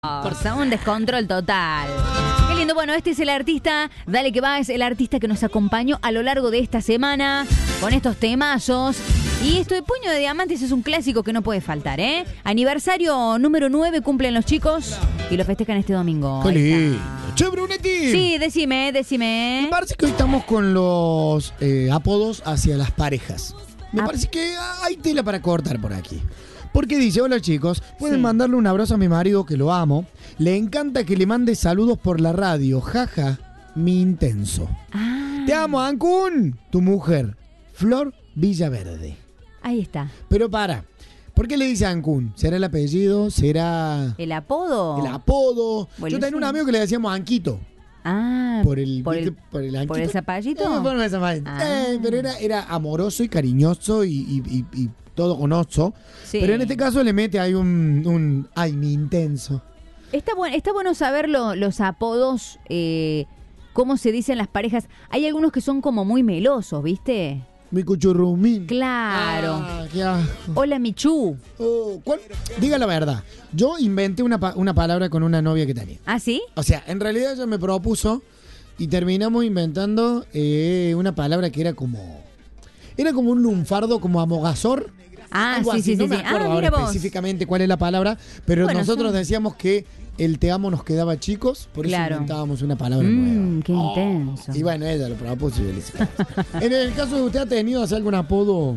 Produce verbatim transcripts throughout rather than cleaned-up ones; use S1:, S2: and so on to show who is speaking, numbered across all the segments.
S1: Forza, un descontrol total. Qué lindo. Bueno, este es el artista, dale que va, es el artista que nos acompañó a lo largo de esta semana con estos temazos. Y esto de Puño de Diamantes es un clásico que no puede faltar, ¿eh? Aniversario número nueve cumplen los chicos y lo festejan este domingo.
S2: ¡Qué lindo! ¡Che, Brunetti!
S1: Sí, decime, decime.
S2: Me parece que hoy estamos con los eh, apodos hacia las parejas. Me
S1: Ah.
S2: parece que hay tela para cortar por aquí. Porque dice, hola chicos, pueden
S1: Sí.
S2: mandarle un abrazo a mi marido que lo amo. Le encanta que le mande saludos por la radio. Jaja, mi intenso.
S1: Ah,
S2: Te amo, Ancún. Tu mujer, Flor Villaverde.
S1: ahí está.
S2: Pero para, ¿por qué le dice Ancún? ¿Será el apellido? ¿Será
S1: ¿El apodo?
S2: el apodo?
S1: Bueno,
S2: Yo tenía
S1: sí.
S2: un amigo que le decíamos Anquito.
S1: Ah,
S2: Por el,
S1: por
S2: ¿viste?
S1: el,
S2: por el
S1: por el zapallito.
S2: Eh, por el zapallito.
S1: Ah.
S2: Eh, pero era, era amoroso y cariñoso y, y- y- y todo con oso.
S1: Sí.
S2: Pero en este caso le mete ahí un, un ay, mi intenso.
S1: Está bueno, está bueno saber lo- los apodos, eh, cómo se dicen las parejas. Hay algunos que son como muy melosos, ¿viste?
S2: Mi cuchurrumín.
S1: Claro.
S2: Ah, qué asco.
S1: Hola, Michu.
S2: Oh, ¿cuál? Diga la verdad. Yo inventé una, pa- una palabra con una novia que tenía.
S1: ¿Ah, sí?
S2: O sea, en realidad ella me propuso y terminamos inventando eh, una palabra que era como... Era como un lunfardo, como amogazor.
S1: Ah,
S2: Algo
S1: sí,
S2: así.
S1: sí,
S2: No
S1: sí.
S2: me
S1: sí.
S2: acuerdo
S1: Ah,
S2: ahora
S1: mira vos.
S2: específicamente cuál es la palabra, pero
S1: Bueno,
S2: nosotros
S1: sí.
S2: decíamos que el te amo nos quedaba chicos, por eso
S1: Claro.
S2: inventábamos una palabra
S1: Mmm,
S2: nueva.
S1: qué intenso.
S2: Y bueno, ella lo propuso y yo le hice caso. En el caso de usted, ¿ha tenido así algún apodo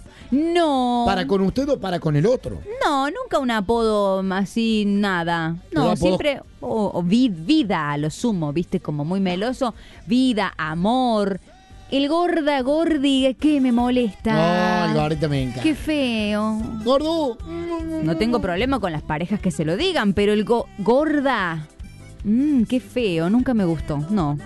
S1: No.
S2: para con usted o para con el otro?
S1: No, nunca un apodo así, nada.
S2: Pero
S1: No,
S2: apodo-
S1: siempre. O o vi- vida a lo sumo, ¿viste? Como muy meloso. Vida, amor. El gorda, gordi, que me molesta.
S2: No, el ahorita me encanta.
S1: Qué feo.
S2: Gordo.
S1: No tengo problema con las parejas que se lo digan, pero el go- gorda, mmm, qué feo, nunca me gustó, no.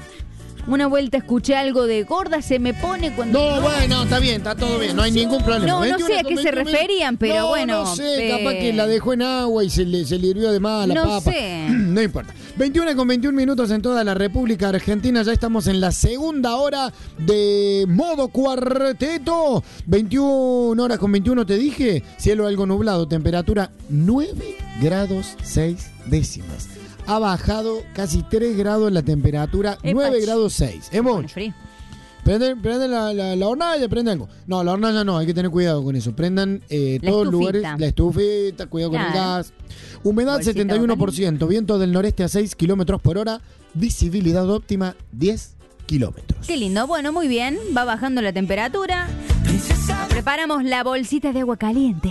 S1: Una vuelta escuché algo de gorda se me pone cuando...
S2: No, bueno, está bien, está todo bien, no hay ningún problema.
S1: No, no
S2: veintiuno
S1: sé a
S2: con
S1: qué se
S2: veintiún
S1: referían, pero
S2: no,
S1: bueno,
S2: No sé,
S1: eh,
S2: capaz que la dejó en agua y se le, se le hirvió de más la
S1: No
S2: papa.
S1: sé.
S2: No importa. veintiuno con veintiún minutos en toda la República Argentina. Ya estamos en la segunda hora de modo cuarteto. veintiuna horas con veintiuno te dije. Cielo algo nublado. Temperatura nueve grados seis décimas. Ha bajado casi tres grados la temperatura.
S1: Epa,
S2: nueve
S1: ch-
S2: grados seis. Es
S1: Bueno,
S2: mucho.
S1: frío.
S2: Prenden, prenden la, la, la hornalla, prenden algo. No, la hornalla no, hay que tener cuidado con eso. Prendan eh,
S1: La
S2: todos los lugares,
S1: estufita.
S2: la estufita, cuidado con el
S1: Claro.
S2: gas. Humedad
S1: Bolsita
S2: setenta y uno por ciento, viento del noreste a seis kilómetros por hora, visibilidad óptima diez kilómetros.
S1: Qué lindo, bueno, muy bien, va bajando la temperatura. Preparamos la bolsita de agua caliente.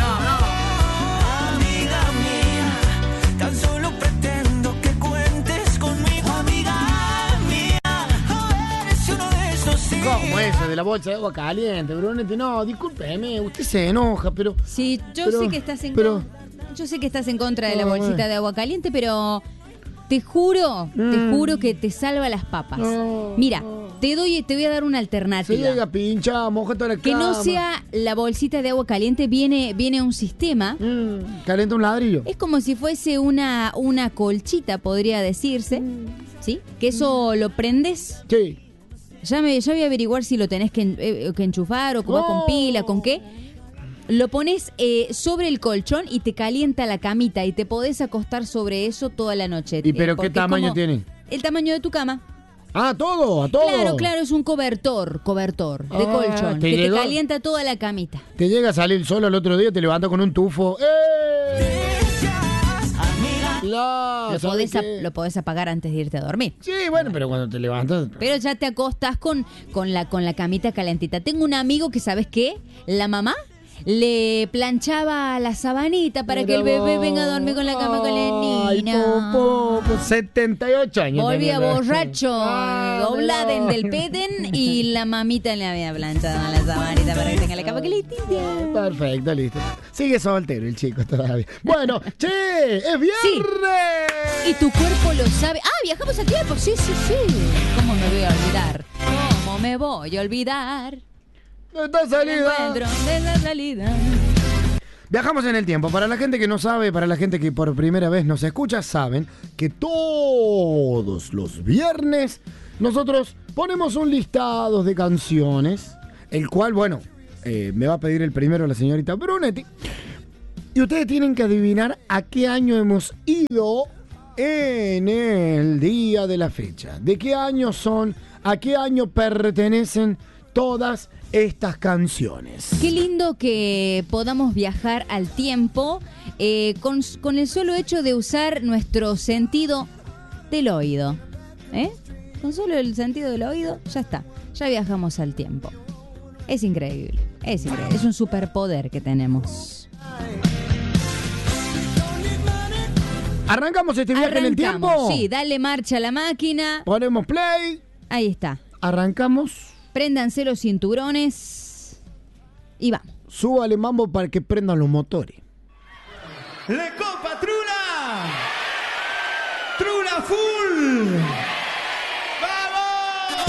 S3: Amiga mía, tan solo pretendo que cuentes conmigo, amiga mía. Eres uno de esos días.
S2: ¿Cómo eso? De la bolsa de agua caliente, Brunetti. No, discúlpeme, usted se enoja, pero...
S1: Sí, yo
S2: Pero-
S1: sé que estás en
S2: pero-
S1: contra. Yo sé que estás en contra de la
S2: No,
S1: bolsita
S2: bueno.
S1: de agua caliente, pero te juro, te
S2: Mm.
S1: juro que te salva las papas.
S2: No,
S1: Mira,
S2: no.
S1: te doy, te voy a dar una
S2: Se
S1: alternativa.
S2: llega pincha, moja toda la
S1: Que no
S2: cama.
S1: sea la bolsita de agua caliente, viene, viene un sistema.
S2: Mm, calienta un ladrillo.
S1: Es como si fuese una, una colchita, podría decirse. ¿Sí? Que eso lo prendes.
S2: Sí.
S1: Ya, me, ya voy a averiguar si lo tenés que, en- eh, que enchufar o que va con
S2: Oh.
S1: pila, con qué. Lo pones eh, sobre el colchón y te calienta la camita y te podés acostar sobre eso toda la noche.
S2: ¿Y
S1: Eh,
S2: pero
S1: porque
S2: qué
S1: es
S2: tamaño
S1: como
S2: tiene?
S1: El tamaño de tu cama.
S2: Ah, todo, a todo.
S1: Claro, claro, es un cobertor, cobertor de
S2: Ah,
S1: colchón
S2: ¿te
S1: que
S2: llegó?
S1: te calienta toda la camita.
S2: Te llega a salir solo el otro día, te levanta con un tufo. ¡Eh!
S3: Amiga,
S2: La,
S1: Lo
S2: ¿sabe
S1: podés, ap-
S2: qué?
S1: lo podés apagar antes de irte a dormir.
S2: Sí, bueno, pero cuando te levantas...
S1: Pero ya te acostás con, con, la, con la camita calentita. Tengo un amigo que, ¿sabes qué? La mamá le planchaba la sabanita para que el bebé venga a dormir con la cama con la
S2: Ay,
S1: nina.
S2: po, po, po, setenta y ocho años.
S1: Volvía
S2: tenía.
S1: borracho,
S2: Ah,
S1: dobladen
S2: no.
S1: del peden y la mamita le había planchado la sabanita para que tenga la cama calentita.
S2: Perfecto, listo. Sigue soltero el chico todavía. Bueno, che, es viernes.
S1: Y tu cuerpo lo sabe. Ah, viajamos a tiempo. Sí, sí, sí. ¿Cómo me voy a olvidar? ¿Cómo me voy a olvidar?
S2: Está
S1: Me
S2: salida.
S1: encuentro de la salida.
S2: Viajamos en el tiempo. Para la gente que no sabe, para la gente que por primera vez nos escucha, saben que todos los viernes nosotros ponemos un listado de canciones, el cual, bueno, eh, me va a pedir el primero la señorita Brunetti. Y ustedes tienen que adivinar a qué año hemos ido en el día de la fecha. ¿De qué año son? ¿A qué año pertenecen todas estas canciones?
S1: Qué lindo que podamos viajar al tiempo eh, con, con el solo hecho de usar nuestro sentido del oído. ¿Eh? Con solo el sentido del oído, ya está. Ya viajamos al tiempo. Es increíble. Es increíble. Es un superpoder que tenemos.
S2: ¿Arrancamos este viaje en el tiempo?
S1: Arrancamos, sí, dale marcha a la máquina.
S2: Ponemos play.
S1: Ahí está.
S2: Arrancamos.
S1: Préndanse los cinturones. Y vamos.
S2: Súbale mambo para que prendan los motores.
S3: Le copa Truna. Truna full.